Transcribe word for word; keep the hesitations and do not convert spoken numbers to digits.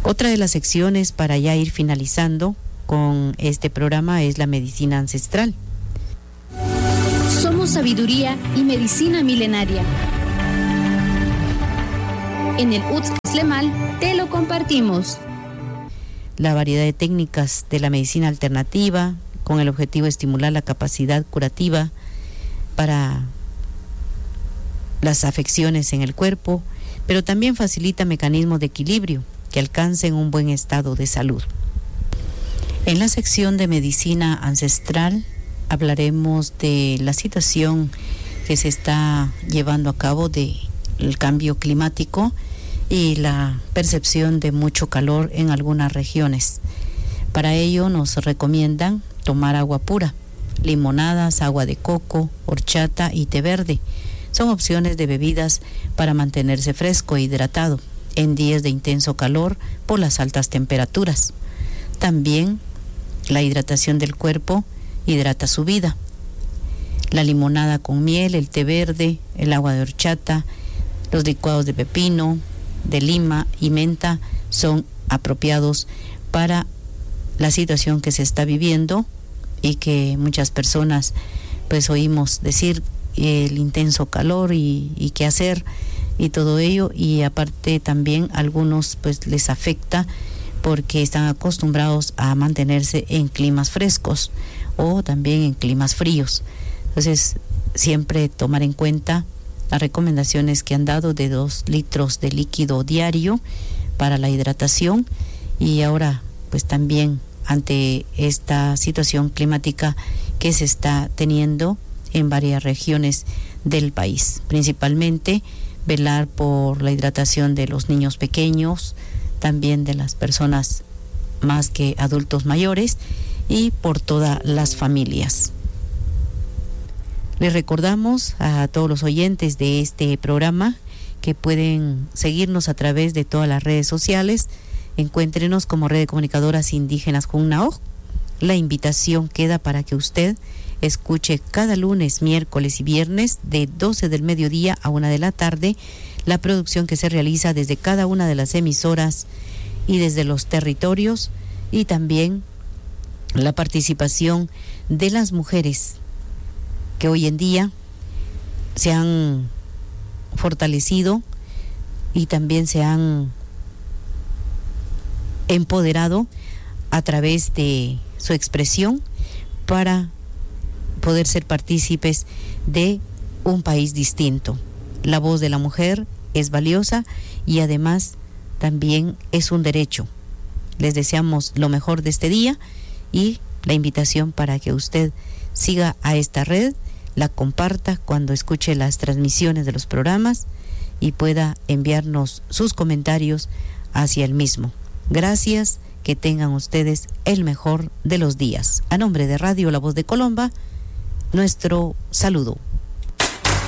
Otra de las secciones para ya ir finalizando con este programa es la medicina ancestral. Somos sabiduría y medicina milenaria. En el U T S Xlemal te lo compartimos. La variedad de técnicas de la medicina alternativa con el objetivo de estimular la capacidad curativa para las afecciones en el cuerpo, pero también facilita mecanismos de equilibrio que alcancen un buen estado de salud. En la sección de medicina ancestral hablaremos de la situación que se está llevando a cabo del cambio climático y la percepción de mucho calor en algunas regiones. Para ello nos recomiendan tomar agua pura, limonadas, agua de coco, horchata y té verde. Son opciones de bebidas para mantenerse fresco e hidratado en días de intenso calor por las altas temperaturas. También la hidratación del cuerpo hidrata su vida. La limonada con miel, el té verde, el agua de horchata, los licuados de pepino, de lima y menta son apropiados para la situación que se está viviendo y que muchas personas pues oímos decir el intenso calor y, y qué hacer y todo ello, y aparte también algunos pues les afecta porque están acostumbrados a mantenerse en climas frescos o también en climas fríos. Entonces siempre tomar en cuenta las recomendaciones que han dado de dos litros de líquido diario para la hidratación, y ahora pues también ante esta situación climática que se está teniendo en varias regiones del país, principalmente velar por la hidratación de los niños pequeños, también de las personas más que adultos mayores y por todas las familias. Les recordamos a todos los oyentes de este programa que pueden seguirnos a través de todas las redes sociales. Encuéntrenos como Red de Comunicadoras Indígenas Junnao. La invitación queda para que usted escuche cada lunes, miércoles y viernes de doce del mediodía a una de la tarde la producción que se realiza desde cada una de las emisoras y desde los territorios, y también la participación de las mujeres que hoy en día se han fortalecido y también se han empoderado a través de su expresión para poder ser partícipes de un país distinto. La voz de la mujer es valiosa y además también es un derecho. Les deseamos lo mejor de este día y la invitación para que usted siga a esta red, la comparta cuando escuche las transmisiones de los programas y pueda enviarnos sus comentarios hacia el mismo. Gracias, que tengan ustedes el mejor de los días. A nombre de Radio La Voz de Colomba, nuestro saludo.